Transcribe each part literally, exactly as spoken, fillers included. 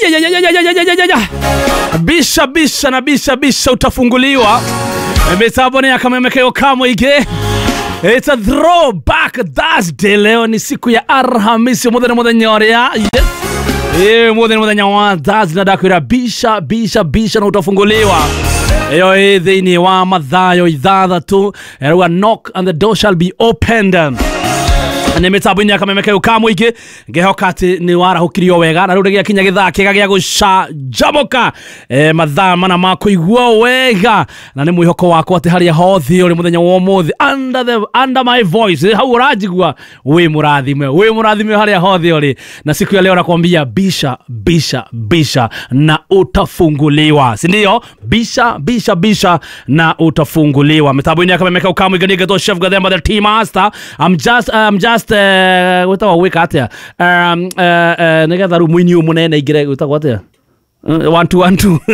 Bisha bisha na bisha bisha utafunguliwa. Mitabone ya Kamemekeo Kamwige. It's a throwback Thursday. Leo ni siku ya Alhamisi mudhani mudhani nyorea. Yes. Eh, mudhani mudhani nyorea Thursday na dakwira bisha bisha bisha na utafunguliwa. Eyo hithi ni wa mathayo ithatha tu. Erwa knock and the door shall be opened. Ni mitabuni ya Kamemekeo Kamwige ngehoka ati ni warahukirio wega na riu gia kinya githaa kiga gia gucajamuka eh mathaa mana ma kuigua wega na ni mwihoko wako ati haria hothi uri muthenya wa umuthi under the under my voice hau urajigua we murathime we murathime haria hothi uri na siku ya leo nakwambia bisha bisha bisha na utafunguliwa, si ndio? Bisha bisha bisha na utafunguliwa. Mitabuni ya Kamemekeo Kamwige nigeto chef Gathemba the team master. I'm just I'm just uh wita wika atia um uh, uh nigetha ru mwini umunene igire wita atia one two one two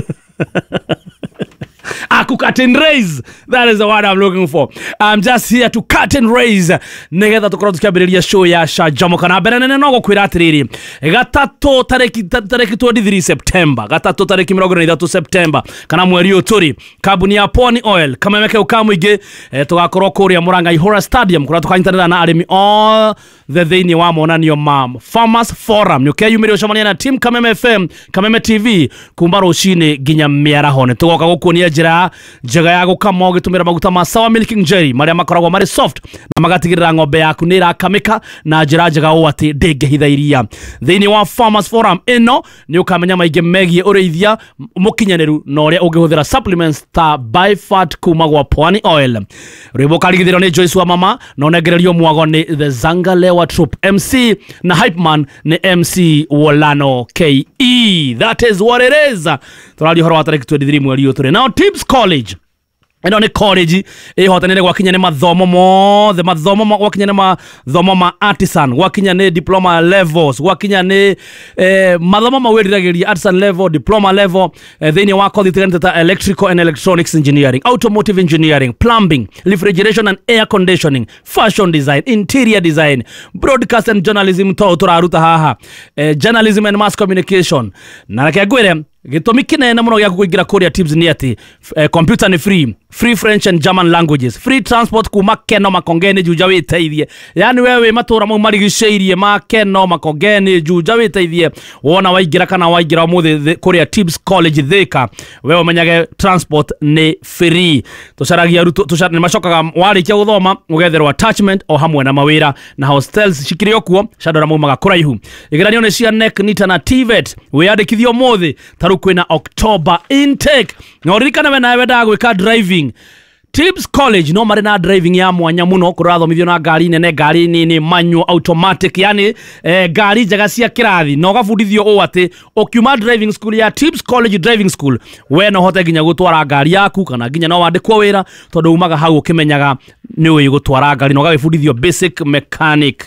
Aku cut and raise. That is the word I'm looking for. I'm just here to cut and raise. Negetha tukoro tukiambiriria show ya Shajamuka na bere nene nogo kwira atiriri. Gatatu tareki tareki twenty-three September. Gatatu tareki mirongo ithatu September. Kana mweri uturi. Kabuni ya Pony Oil. Kamemekeo Kamwige eh, tugakorwo kuria Muranga Ihora Stadium. Kura tukanyitana na arimi all the thini wa monanio mam. Farmers Forum. Nyuke yumire ucamania na team Kameme F M, Kameme T V. Kumbaro ushine ginya miarahone. Tugoka gukunia jira njega ya gukama ugitumira maguta ma Sawa Milking Jelly maria makoragwo mari soft na magatigirira ng'ombe yaku ni irakamika na njira njega o ati ndingehithairia. Thini wa Farmers Forum ino ni ukamenya maige megie ureithia mukinyaniru na uria ungihuthira supplements ta Bifat kuma gwa Pony Oil. Ribo karigithiro ni Joyce wa mama na onegererio mwago ni The Zangalewa Troop. M C na hype man ni M C Wolano K E. That is what it is. Turali horo wa tariki twenty-three mweri uturi. Now Tibbs College. Eno ni college e hotanire gwakinya ni mathomo mo the mathomo gwakinya ni mathomo ma artisan gwakinya ni diploma levels gwakinya ni eh mathomo mawiriragiria artisan level, diploma level eh, thini wa college tiganta electrical and electronics engineering, automotive engineering, plumbing, refrigeration and air conditioning, fashion design, interior design, broadcast and journalism to turaruta haha eh, journalism and mass communication na nakagwire gitumi kinene muno gya kuingira Korea Tibbs ni ati eh, computer ni free, free French and German languages, free transport kuma Keno Makongeni juja witeithie. Yani wewe matura mu marigiceirie ma Keno Makongeni juja witeithie wona waigira kana waigira mu Korea Tibbs College Thika wewe umenyage transport ni free. Tucaragia ruto tucara ni macokaga warikia guthoma ugetherwa attachment o hamwe na mawira na hostels shikirio kuo shadora mu magakuraihu igiranio ni cia N E C nita na T V E T wiyandikithio mothi kwina October intake na urikana we nawe ndagwika driving. Tibbs College no marina driving ya mwanya muno kurathomithio na ngari nene ngari nini manual automatic yani eh, ngari njega cia kirathi no gabundithio o ati okiuma driving school ya Tibbs College Driving School we no hote ginya gutwara ngari yaku kana ginya no wandikwo wira tondu umaga hau ukimenyaga ni uyi gutwara ngari no gabundithio basic mechanic.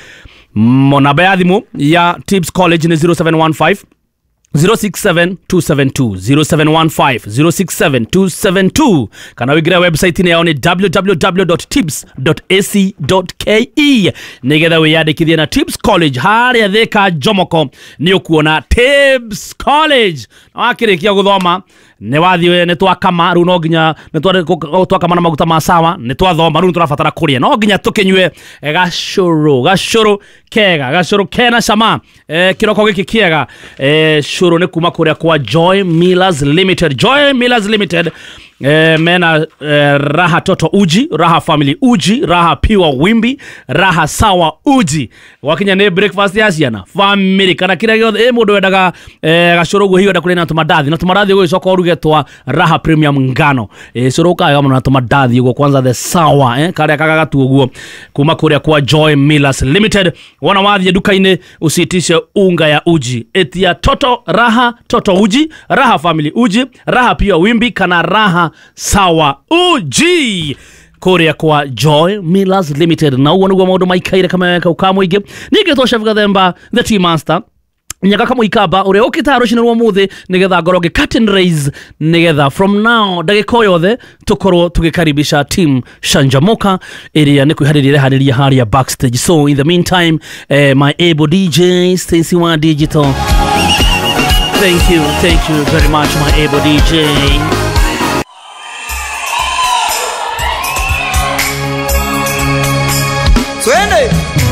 Monaba ya thimu ya Tibbs College ni zero seven one five zero six seven two seven two zero seven one five zero six seven two seven two. Kana wigira website ni yaone w w w dot tibbs dot a c dot k e. Nigetha wiyandikithie na Tibbs College haria Thika Jomoko ni ukuona Tibbs College na wakirikia guthoma ne wathi ne twakama ru no ginya ne twakama na maguta ma Sawa ne twathoma ru turafatara kuria no ginya tukinywe gacuru gacuru kega gacuru kena sama eh kiroko giki kiega eh shuru ne kuma kuria kwa Joy Millers Limited. Joy Millers Limited eh mena eh, raha toto uji, raha family uji, raha piwa wimbi, raha Sawa uji wakinya ne breakfast ya ciana family kana kira gyo e mundu wendaga eh gacuru go hiyo da kule na tumadathi na tumadathi go icoko urugetwa raha premium ngano eh suruka ya na tumadathi go kwanza the Sawa eh kare kaka gatu uguo kuma kuria kwa Joy Millers Limited wana wathi duka-ine usitishe unga ya uji etia toto raha toto uji, raha family uji, raha piwa wimbi kana raha Sawa uji Korea kwa Joy Millers Limited na uwa nugwa maudu maikaire Kamemekeo Kamwige nigeto chef Gathemba the team master nyaga kamo ikaba ure okitaro shinirwa muthe nigetha ngoroge cut and raise nigetha from now dagiko yothe tukorwo tugikaribisha team Shajamuka area ni kwihaririria hariria haria backstage. So in the meantime uh, my able D J Stacy One Digital Thank you, thank you very much, my able D J. Twende